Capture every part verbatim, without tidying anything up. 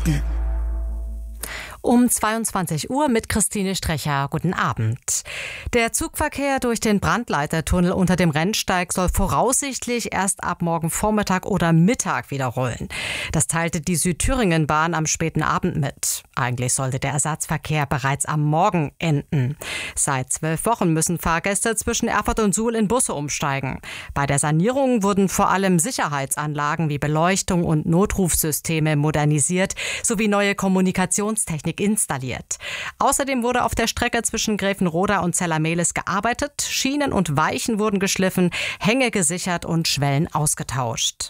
Nachrichten. Um zweiundzwanzig Uhr mit Christine Strecher. Guten Abend. Der Zugverkehr durch den Brandleitertunnel unter dem Rennsteig soll voraussichtlich erst ab morgen Vormittag oder Mittag wieder rollen. Das teilte die Südthüringen-Bahn am späten Abend mit. Eigentlich sollte der Ersatzverkehr bereits am Morgen enden. Seit zwölf Wochen müssen Fahrgäste zwischen Erfurt und Suhl in Busse umsteigen. Bei der Sanierung wurden vor allem Sicherheitsanlagen wie Beleuchtung und Notrufsysteme modernisiert sowie neue Kommunikationstechnik installiert. Außerdem wurde auf der Strecke zwischen Gräfenroda und Zellermehlis gearbeitet, Schienen und Weichen wurden geschliffen, Hänge gesichert und Schwellen ausgetauscht.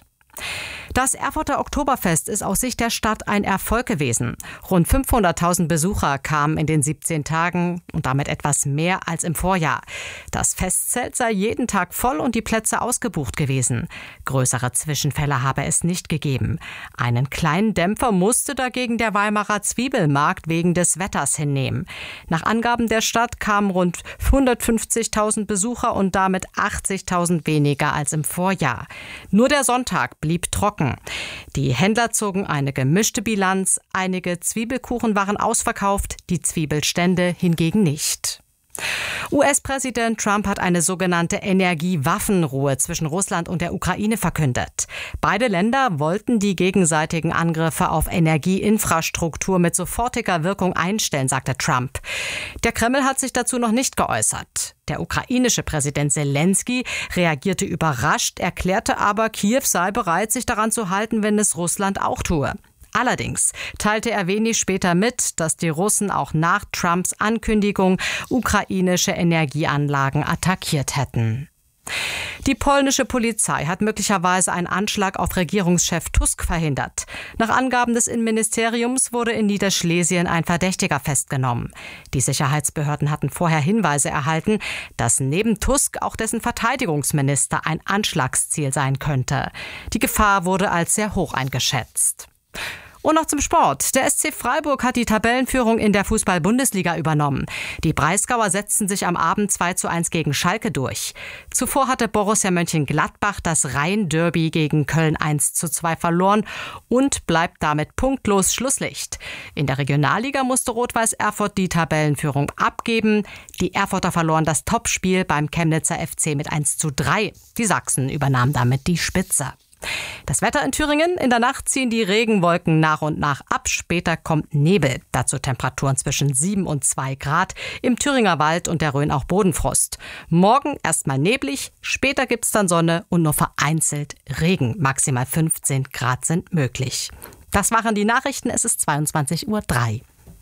Das Erfurter Oktoberfest ist aus Sicht der Stadt ein Erfolg gewesen. Rund fünfhunderttausend Besucher kamen in den siebzehn Tagen und damit etwas mehr als im Vorjahr. Das Festzelt sei jeden Tag voll und die Plätze ausgebucht gewesen. Größere Zwischenfälle habe es nicht gegeben. Einen kleinen Dämpfer musste dagegen der Weimarer Zwiebelmarkt wegen des Wetters hinnehmen. Nach Angaben der Stadt kamen rund hundertfünfzigtausend Besucher und damit achtzigtausend weniger als im Vorjahr. Nur der Sonntag blieb trocken. Die Händler zogen eine gemischte Bilanz. Einige Zwiebelkuchen waren ausverkauft, die Zwiebelstände hingegen nicht. U S-Präsident Trump hat eine sogenannte Energiewaffenruhe zwischen Russland und der Ukraine verkündet. Beide Länder wollten die gegenseitigen Angriffe auf Energieinfrastruktur mit sofortiger Wirkung einstellen, sagte Trump. Der Kreml hat sich dazu noch nicht geäußert. Der ukrainische Präsident Zelensky reagierte überrascht, erklärte aber, Kiew sei bereit, sich daran zu halten, wenn es Russland auch tue. Allerdings teilte er wenig später mit, dass die Russen auch nach Trumps Ankündigung ukrainische Energieanlagen attackiert hätten. Die polnische Polizei hat möglicherweise einen Anschlag auf Regierungschef Tusk verhindert. Nach Angaben des Innenministeriums wurde in Niederschlesien ein Verdächtiger festgenommen. Die Sicherheitsbehörden hatten vorher Hinweise erhalten, dass neben Tusk auch dessen Verteidigungsminister ein Anschlagsziel sein könnte. Die Gefahr wurde als sehr hoch eingeschätzt. Und noch zum Sport. Der S C Freiburg hat die Tabellenführung in der Fußball-Bundesliga übernommen. Die Breisgauer setzten sich am Abend zwei zu eins gegen Schalke durch. Zuvor hatte Borussia Mönchengladbach das Rhein-Derby gegen Köln eins zu zwei verloren und bleibt damit punktlos Schlusslicht. In der Regionalliga musste Rot-Weiß Erfurt die Tabellenführung abgeben. Die Erfurter verloren das Topspiel beim Chemnitzer F C mit eins zu drei. Die Sachsen übernahmen damit die Spitze. Das Wetter in Thüringen. In der Nacht ziehen die Regenwolken nach und nach ab. Später kommt Nebel. Dazu Temperaturen zwischen sieben und zwei Grad. Im Thüringer Wald und der Rhön auch Bodenfrost. Morgen erstmal neblig. Später gibt's dann Sonne und nur vereinzelt Regen. Maximal fünfzehn Grad sind möglich. Das waren die Nachrichten. Es ist zweiundzwanzig Uhr drei.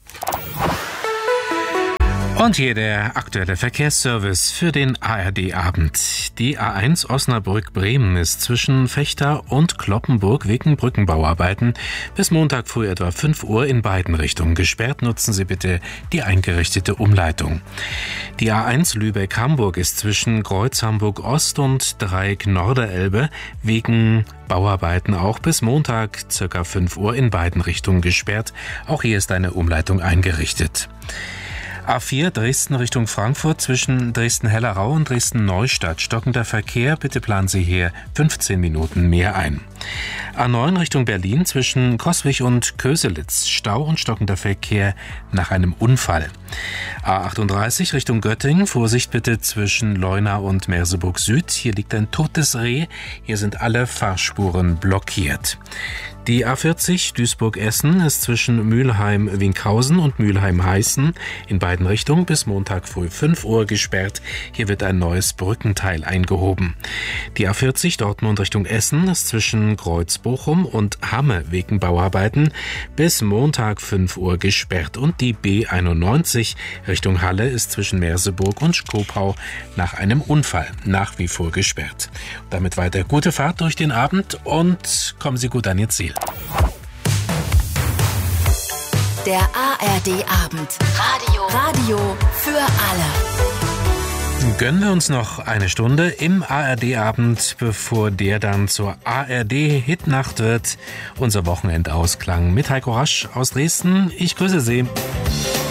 Und hier der aktuelle Verkehrsservice für den A R D-Abend. Die A eins Osnabrück-Bremen ist zwischen Vechta und Cloppenburg wegen Brückenbauarbeiten bis Montag früh etwa fünf Uhr in beiden Richtungen gesperrt. Nutzen Sie bitte die eingerichtete Umleitung. Die A eins Lübeck-Hamburg ist zwischen Kreuz Hamburg-Ost und Dreieck Norderelbe wegen Bauarbeiten auch bis Montag ca. fünf Uhr in beiden Richtungen gesperrt. Auch hier ist eine Umleitung eingerichtet. A vier Dresden Richtung Frankfurt zwischen Dresden-Hellerau und Dresden-Neustadt. Stockender Verkehr, bitte planen Sie hier fünfzehn Minuten mehr ein. A neun Richtung Berlin zwischen Coswig und Köselitz. Stau und stockender Verkehr nach einem Unfall. A achtunddreißig Richtung Göttingen. Vorsicht bitte zwischen Leuna und Merseburg Süd. Hier liegt ein totes Reh. Hier sind alle Fahrspuren blockiert. Die A vierzig Duisburg-Essen ist zwischen Mülheim-Winkhausen und Mülheim-Heißen in beiden Richtungen bis Montag früh fünf Uhr gesperrt. Hier wird ein neues Brückenteil eingehoben. Die A vierzig Dortmund Richtung Essen ist zwischen Kreuz-Bochum und Hamme wegen Bauarbeiten bis Montag fünf Uhr gesperrt. Und die B einundneunzig Richtung Halle ist zwischen Merseburg und Schkopau nach einem Unfall nach wie vor gesperrt. Damit weiter gute Fahrt durch den Abend und kommen Sie gut an Ihr Ziel. Der A R D-Abend. Radio. Radio für alle. Gönnen wir uns noch eine Stunde im A R D-Abend, bevor der dann zur A R D-Hitnacht wird. Unser Wochenendausklang mit Heiko Rasch aus Dresden. Ich grüße Sie.